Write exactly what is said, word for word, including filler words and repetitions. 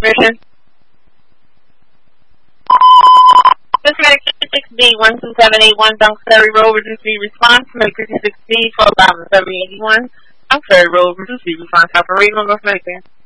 transmission. This Medic six B one two seven eight one Dunk Ferry Road, emergency response. Medic six B twelve thousand seven eighty-one. Dunk Ferry Road, emergency response. Operating on Medic.